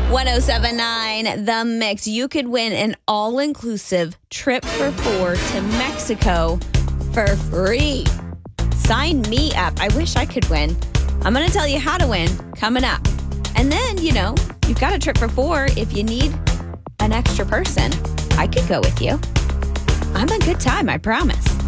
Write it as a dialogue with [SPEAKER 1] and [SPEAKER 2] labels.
[SPEAKER 1] 1079 The Mix. You could win an all-inclusive trip for 4 to Mexico for free. Sign me up. I wish I could win. I'm going to tell you how to win coming up. And then, you've got a trip for 4. If you need an extra person, I could go with you. I'm a good time, I promise.